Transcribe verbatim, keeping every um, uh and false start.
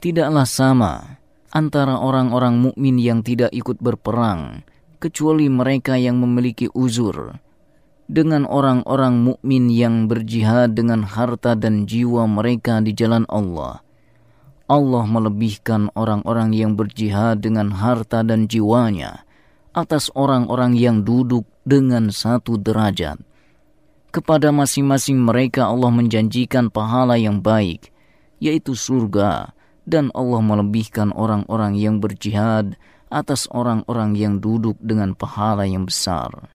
Tidaklah sama antara orang-orang mukmin yang tidak ikut berperang, kecuali mereka yang memiliki uzur, dengan orang-orang mukmin yang berjihad dengan harta dan jiwa mereka di jalan Allah. Allah melebihkan orang-orang yang berjihad dengan harta dan jiwanya atas orang-orang yang duduk dengan satu derajat. Kepada masing-masing mereka Allah menjanjikan pahala yang baik, yaitu surga, dan Allah melebihkan orang-orang yang berjihad atas orang-orang yang duduk dengan pahala yang besar.